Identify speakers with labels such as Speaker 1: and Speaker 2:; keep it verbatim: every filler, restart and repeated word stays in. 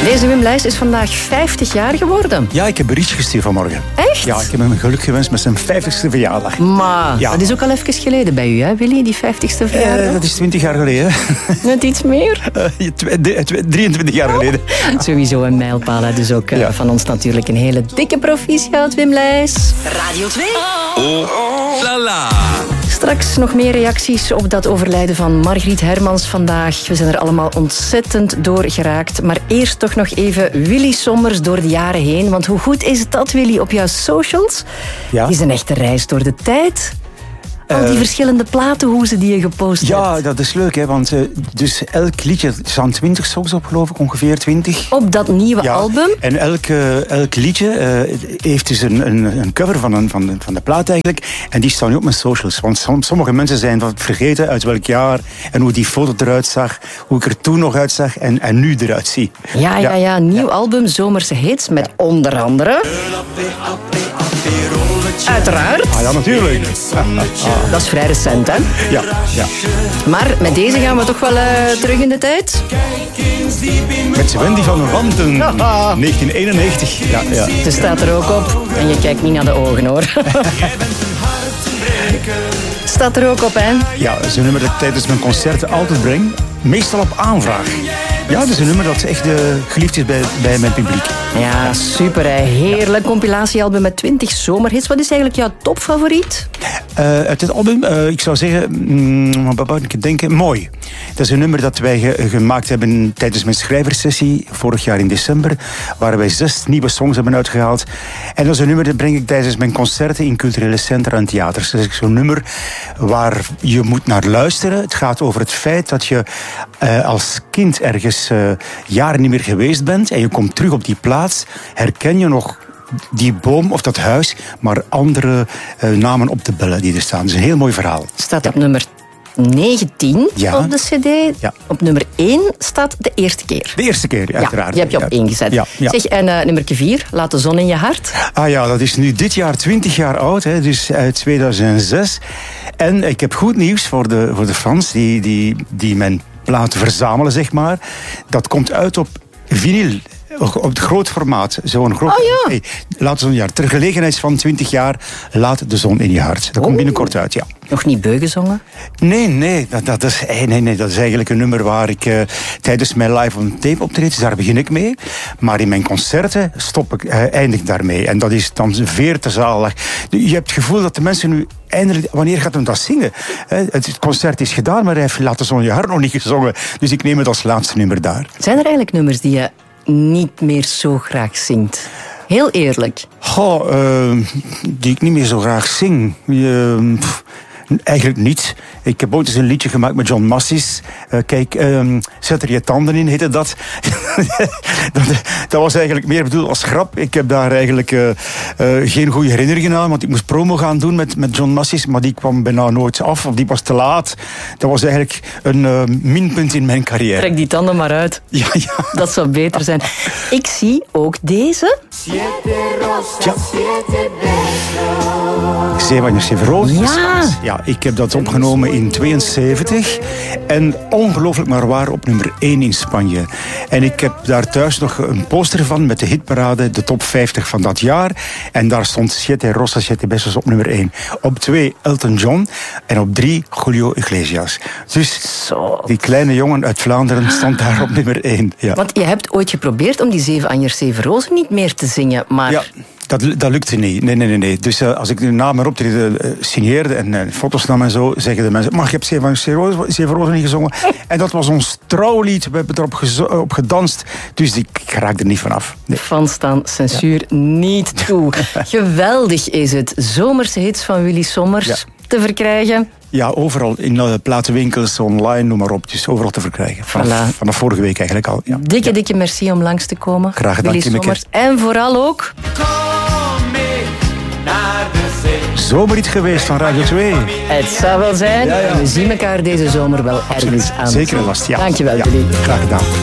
Speaker 1: Deze Wim Leijs is vandaag vijftig jaar geworden.
Speaker 2: Ja, ik heb een bericht gestuurd vanmorgen.
Speaker 1: Echt?
Speaker 2: Ja, ik heb hem geluk gewenst met zijn vijftigste verjaardag.
Speaker 1: Maar,
Speaker 2: ja.
Speaker 1: Dat is ook al even geleden bij u, hè, Willy, die vijftigste verjaardag?
Speaker 2: Uh, dat is twintig jaar geleden.
Speaker 1: Net iets meer?
Speaker 2: Uh, drieëntwintig jaar geleden.
Speaker 1: Sowieso een mijlpaal, hè. Dus ook uh, ja. van ons natuurlijk een hele dikke proficiat, Wim Leijs.
Speaker 3: Radio twee. Oh, oh, la la.
Speaker 1: Straks nog meer reacties op dat overlijden van Margriet Hermans vandaag. We zijn er allemaal ontzettend door geraakt. Maar eerst toch nog even Willy Sommers door de jaren heen. Want hoe goed is dat, Willy, op jouw socials?
Speaker 2: Ja.
Speaker 1: Het is een echte reis door de tijd. Al die uh, verschillende platenhoezen die je gepost
Speaker 2: ja,
Speaker 1: hebt.
Speaker 2: Ja, dat is leuk, hè, want uh, dus elk liedje, er staan twintig songs op, geloof ik, ongeveer twintig.
Speaker 1: Op dat nieuwe
Speaker 2: ja,
Speaker 1: album?
Speaker 2: En elk, uh, elk liedje uh, heeft dus een, een, een cover van, een, van, de, van de plaat eigenlijk. En die staan nu op mijn socials. Want sommige mensen zijn vergeten uit welk jaar en hoe die foto eruit zag, hoe ik er toen nog uitzag en, en nu eruit zie.
Speaker 1: Ja, ja, ja. Nieuw ja. album, Zomerse hits, met ja. onder andere... Uiteraard.
Speaker 2: Ah ja, natuurlijk.
Speaker 1: Dat is vrij recent, hè?
Speaker 2: Ja, ja.
Speaker 1: Maar met deze gaan we toch wel uh, terug in de tijd?
Speaker 2: Met Wendy van der Wanten, negentien eenennegentig. Ja, ja.
Speaker 1: Ze staat er ook op. En je kijkt niet naar de ogen, hoor. Staat er ook op, hè?
Speaker 2: Ja, dat is een nummer dat ik tijdens mijn concerten altijd breng. Meestal op aanvraag. Ja, dat is een nummer dat echt uh, geliefd is bij, bij mijn publiek.
Speaker 1: Ja, super, hè. Heerlijk. Compilatiealbum met twintig zomerhits. Wat is eigenlijk jouw topfavoriet?
Speaker 2: Uh, uit het album, uh, ik zou zeggen, mm, wat ik denken, Mooi. Dat is een nummer dat wij ge- gemaakt hebben tijdens mijn schrijverssessie, vorig jaar in december, waar wij zes nieuwe songs hebben uitgehaald. En dat is een nummer dat breng ik tijdens mijn concerten in culturele centra en theaters. Dat is zo'n nummer waar je moet naar luisteren. Het gaat over het feit dat je uh, als kind ergens uh, jaren niet meer geweest bent en je komt terug op die plaats, herken je nog die boom of dat huis, maar andere uh, namen op de bellen die er staan. Dat is een heel mooi verhaal.
Speaker 1: Staat op ja. nummer negentien ja. op de cd. Ja. Op nummer één staat de eerste keer.
Speaker 2: De eerste keer, ja, uiteraard.
Speaker 1: Ja, die heb je op één gezet.
Speaker 2: Ja, ja.
Speaker 1: Zeg, en uh, nummer vier, Laat de zon in je hart.
Speaker 2: Ah ja, dat is nu dit jaar twintig jaar oud, hè, dus uit tweeduizend zes. En ik heb goed nieuws voor de, voor de fans die, die, die mijn platen verzamelen, zeg maar. Dat komt uit op vinyl. Op het groot formaat. Zo'n groot...
Speaker 1: Oh ja.
Speaker 2: Hey, laat zo'n jaar. Ter gelegenheid van twintig jaar, Laat de zon in je hart. Dat oh. komt binnenkort uit, ja.
Speaker 1: Nog niet beu gezongen?
Speaker 2: Nee, nee dat, dat, is, nee, nee. dat is eigenlijk een nummer waar ik uh, tijdens mijn live on tape optreed, daar begin ik mee. Maar in mijn concerten stop ik, uh, eindig daarmee. En dat is dan veer te zalig. Je hebt het gevoel dat de mensen nu eindelijk... Wanneer gaat hem dat zingen? Het concert is gedaan, maar hij heeft Laat de zon in je hart nog niet gezongen. Dus ik neem het als laatste nummer daar.
Speaker 1: Zijn er eigenlijk nummers die je niet meer zo graag zingt? Heel eerlijk.
Speaker 2: Goh, uh, die ik niet meer zo graag zing. Uh, pff, eigenlijk niet. Ik heb ooit eens een liedje gemaakt met John Massis. Uh, kijk, um, zet er je tanden in, heette dat. dat. Dat was eigenlijk meer bedoeld als grap. Ik heb daar eigenlijk uh, uh, geen goede herinneringen aan, want ik moest promo gaan doen met, met John Massis, maar die kwam bijna nooit af, of die was te laat. Dat was eigenlijk een uh, minpunt in mijn carrière.
Speaker 1: Trek die tanden maar uit.
Speaker 2: Ja, ja.
Speaker 1: Dat zou beter zijn. Ik zie ook deze.
Speaker 2: Ja. Zeven Zeven Roos.
Speaker 1: Ja.
Speaker 2: Ja, ik heb dat opgenomen in tweeënzeventig. En ongelooflijk maar waar op nummer één in Spanje. En ik heb daar thuis nog een poster van met de hitparade, de top vijftig van dat jaar. En daar stond Siete Rosas, Siete Besos op nummer één. Op twee Elton John. En op drie Julio Iglesias. Dus
Speaker 1: Zo.
Speaker 2: Die kleine jongen uit Vlaanderen stond daar op nummer één. Ja.
Speaker 1: Want je hebt ooit geprobeerd om die Zeven Anjers Zeven Rozen niet meer te zingen, maar...
Speaker 2: Ja. Dat, dat lukte niet. Nee, nee, nee. nee. Dus uh, als ik de naam erop uh, signeerde en uh, foto's nam en zo, zeggen de mensen, maar ik heb Zeven Rozen niet gezongen. En dat was ons trouwlied. We hebben erop gezo- op gedanst. Dus ik, ik raak er niet vanaf. Nee.
Speaker 1: Fans staan censuur ja. niet toe. Geweldig is het. Zomerse hits van Willy Sommers ja. te verkrijgen.
Speaker 2: Ja, overal. In uh, platenwinkels, online, noem maar op. Dus overal te verkrijgen. Vanaf,
Speaker 1: voilà.
Speaker 2: vanaf vorige week eigenlijk al. Ja.
Speaker 1: Dikke,
Speaker 2: ja.
Speaker 1: dikke merci om langs te komen.
Speaker 2: Graag gedaan,
Speaker 1: Willy Sommers. En vooral ook...
Speaker 2: Zomerhit geweest van Radio twee.
Speaker 1: Het zou wel zijn. Ja, ja. We zien elkaar deze zomer wel ergens aan.
Speaker 2: Zeker een last, ja.
Speaker 1: Dankjewel,
Speaker 2: ja.
Speaker 1: Willy.
Speaker 2: Graag gedaan.